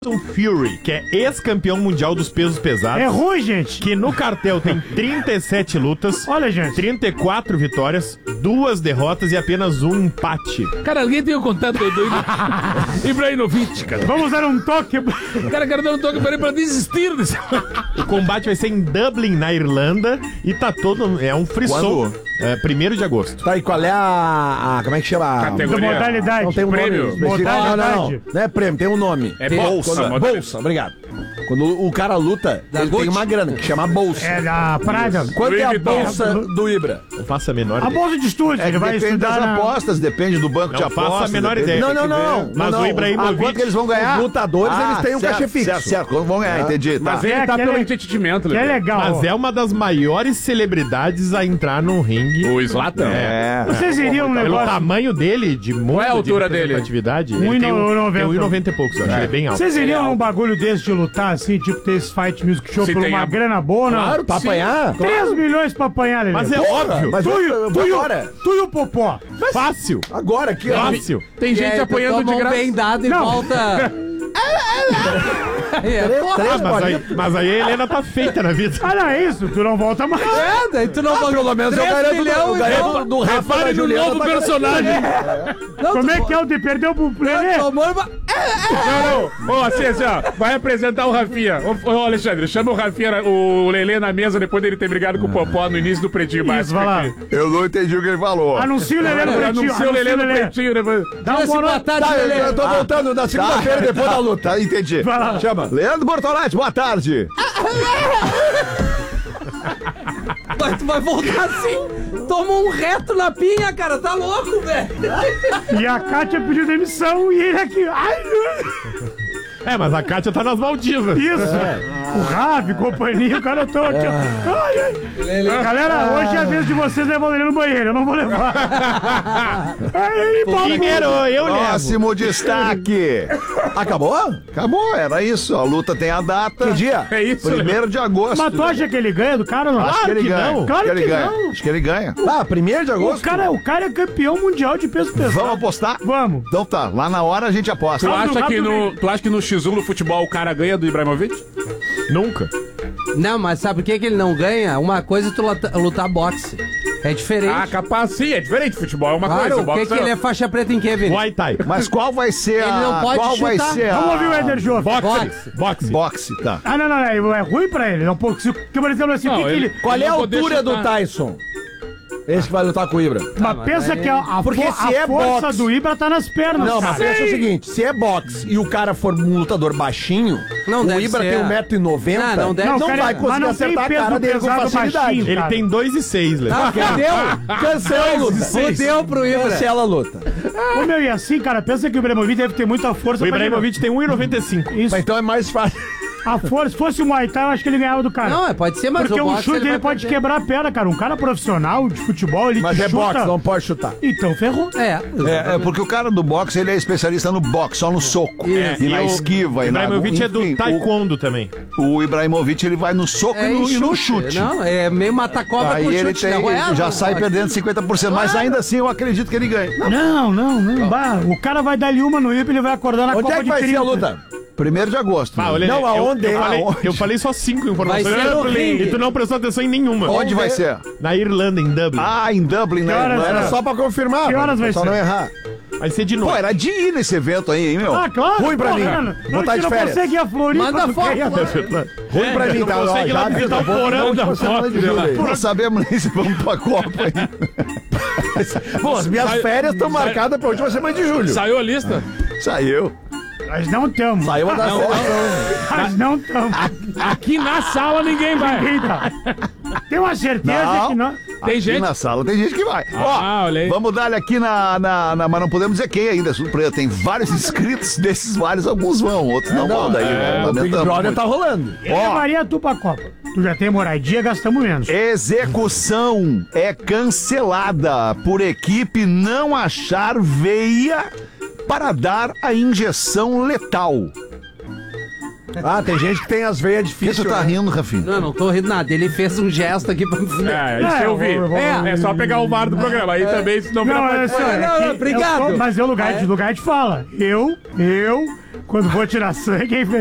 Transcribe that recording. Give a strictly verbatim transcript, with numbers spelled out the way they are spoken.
Fury, que é ex-campeão mundial dos pesos pesados. É ruim, gente. Que no cartel tem trinta e sete lutas. Olha, gente. trinta e quatro vitórias, duas derrotas e apenas um empate. Cara, alguém tem o contato do Ibrahimovic, cara. Vamos dar um toque. Cara, quero dar um toque pra ele pra desistir desse... O combate vai ser em Dublin, na Irlanda. E tá todo... É um frisson. É, primeiro de agosto. Tá, e qual é a... a como é que chama? Categoria. Modalidade. Não tem um Prêmio. nome. específico. Não, não, não. Modalidade. Não é prêmio, tem um nome. É Tem- bolsa. quando- Modalidade. bolsa, obrigado. Quando o cara luta, ele Gucci. tem uma grana que chama bolsa. É da Praga. Quanto é a Louis Vuitton. bolsa do Ibra? Não faço a menor A ideia. bolsa de estúdio. É Ele que vai depende das estudar na... apostas, depende do banco de Não faço apostas. a menor depende- ideia. Não, não, não. não. Mas não, o Ibrahimovic- Ah, quanto que eles vão ganhar? Os lutadores, eles têm um certo, cachê fixo. Certo, certo. Quanto vão ganhar, entendi. Tá. Mas ele É, tá que pelo é- entretenimento, Que é legal. Mas ó. é uma das maiores celebridades a entrar no ringue. O Zlatan? É. Vocês iriam um Pelo negócio... tamanho dele, de mundo Qual é a altura de dele? representatividade, Um ele e tem no- um noventa. tem um e noventa e poucos, acho. Ele é bem alto. Vocês iriam num bagulho desse de lutar, assim, tipo ter esse Fight Music Show Se por tem uma a- grana boa, não? Claro, Pra sim. apanhar? três milhões pra apanhar, Lelê. Mas é Porra, óbvio. mas Tu, eu, e- eu tu, vou e o- agora. tu e o Popó. Fácil. Agora aqui, ó. Fácil. Tem gente apanhando de toma um graça. bem dado e Não. volta. É, Três, porra. três Ah, mas, bolinhas. aí, mas aí a Helena tá feita na vida. Ah, não é isso? Tu não volta mais. É, daí tu não Ah, pelo menos eu três garanto do, milhões eu e garanto volta. do Rafa Repare da no Juliana. novo tá personagem. Não, Como tu- é que é o de perdeu pro Lelê? Tomou uma... Não, não. Ó, assim, assim, ó. Vai apresentar o Rafinha. Ô, ô, Alexandre, chama o Rafinha, o Lelê na mesa depois dele ter brigado com o Popó no início do Pretinho Isso, Básico vai lá. aqui. Eu não entendi o que ele falou. Anuncia o Lelê no pretinho. Anuncia o Lelê no Pretinho depois. Dá um Esse boa noite. batata, Tá, eu, Lelê. eu tô voltando na segunda-feira depois da luta. Tá, entendi. Vai lá. Chama. Leandro Bortolatti, boa tarde. Mas tu vai voltar assim. Toma um reto na pinha, cara. Tá louco, velho. E a Kátia pediu demissão e ele aqui. Ai, É, mas a Kátia tá nas Maldivas. isso. O Ravi, companhia, o cara tô aqui. ó. Ai, ai. Galera, hoje é a vez de vocês levar o Lelê no banheiro. Eu não vou levar. Ai, Dinheiro, eu levo. Próximo destaque. Acabou? Acabou, era isso. A luta tem a data. Que dia? É isso, Primeiro de agosto. Mas tu acha que ele ganha do cara ou não? Acho que ele que ganha. não. Claro Acho que ele que ganha. não. Acho que ele ganha. Ah, primeiro de O agosto? cara, o cara é campeão mundial de peso pesado. Vamos apostar? Vamos. Então tá, lá na hora a gente aposta. Tu Rápido, acha, que rápido, no, vem. tu acha que no X um do futebol o cara ganha do Ibrahimovic? Nunca. Não, mas sabe por que, que ele não ganha? Uma coisa é tu luta- lutar boxe. É diferente. Ah, capaz sim, é diferente. Futebol é uma Claro, coisa. o que, boxe que ele é faixa preta em quê, Vini? Muay Thai. Mas qual vai ser a... Ele não pode qual vai chutar. ser a... Vamos ouvir o Eder Jô. Boxe. Boxe. Boxe. Boxe, tá. Ah, não, não, não. É ruim pra ele. Não, pô, se o que por exemplo assim, Não, o que que ele- ele. Qual é a Não poder altura do chutar. Tyson? Esse que vai lutar com o Ibra. Mas mas pensa aí- que a, a, Porque fo- se a é força boxe- do Ibra tá nas pernas. Não, mas cara. pensa o seguinte: se é boxe e o cara for um lutador baixinho, Não o deve Ibra ser. tem um metro e noventa, Não, não, não deve- Não, cara, vai mas conseguir não acertar a tem cara peso dele com pesado facilidade. baixinho. Ele cara. tem dois e seis, Léo. Ah, Perdeu? Cancela a luta. Fudeu pro Ibra. Cancela a luta. Ô, meu, e assim, cara, pensa que o Ibrahimovic deve ter muita força O pra Ibrahimovic tem um e noventa e cinco. Isso. Mas então é mais fácil. A força, se fosse o Muay Thai, eu acho que ele ganhava do cara. Não, é, pode ser, mas Porque o o boxe chute ele dele vai pode perder. quebrar a perna, cara. Um cara profissional de futebol, ele Mas te é chuta. boxe, não pode chutar. Então, ferrou. É, É, é porque o cara do boxe, ele é especialista no boxe, só no soco. É, e na o esquiva. O e na... Ibrahimovic é do enfim, taekwondo também. O, o Ibrahimovic, ele vai no soco é e, no, em e no chute. Não, é meio mata-cobra Aí com ele chute. tem, não é, já não sai pode. perdendo cinquenta por cento, mas ainda assim eu acredito que ele ganha. Não, não, não. Bah, o cara vai dar-lhe uma no Ibra e ele vai acordar na Onde Copa é que de vai ser trinta. a luta? Primeiro de agosto. Ah, olha, Não, eu- aonde? Eu, falei, Aonde? eu falei só cinco informações. Vai ser no ringue. E tu não prestou atenção em nenhuma. Onde vai ser? Na Irlanda, em Dublin. Ah, em Dublin, né? Que horas Não é? era só... Só pra confirmar. Que horas vai só ser? não errar. Vai ser de Pô, novo. era de ir nesse evento aí, hein, meu? Ah, claro. Ruim pra porra, mim. Ana. Vou Não, tá tu de não férias. consegue ir a Floripa. Manda tu foto quer ir a- lá. Ruim pra mim, não tá? Ó, consegue ir lá já visitar avisei, o porão vou- da vou semana foto, de julho aí. Não sabemos nem se vamos pra Copa ainda. Bom, as minhas Sai- férias estão marcadas pra última semana de julho. Saiu a lista? Saiu. Nós não estamos. Saiu a da seleção. Nós não estamos. Aqui na sala ninguém vai. Eita. Tem uma certeza Não. que não. Tem Aqui gente. na sala tem gente que vai. Ah, Ó, olha aí. vamos dar-lhe aqui na, na, na- Mas não podemos dizer quem ainda, é surpresa. Tem vários inscritos, desses vários, alguns vão, outros não, vão daí. né? O Big Lamentamos Brother muito. tá rolando. Eu levaria tu pra Copa. Tu já tem moradia, gastamos menos. Execução é cancelada por equipe não achar veia para dar a injeção letal. Ah, tem gente que tem as veias Por que difíceis. tu tá né? rindo, Rafinha? Não, não tô rindo nada. Ele fez um gesto aqui pra me fuder. É, isso É, eu vi. eu vou- eu vou- É, é só pegar o VAR do programa. Aí também, se não Não, virar é pra... assim, ó, é Não, que não, obrigado. eu- mas é o lugar, de, lugar de fala. Eu, eu, quando vou tirar sangue, é